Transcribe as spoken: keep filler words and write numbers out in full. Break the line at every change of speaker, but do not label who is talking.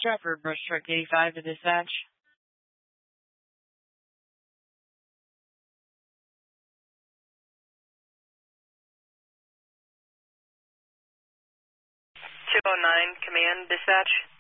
Stratford, Brush Truck eighty-five to dispatch.
two oh nine, command, dispatch.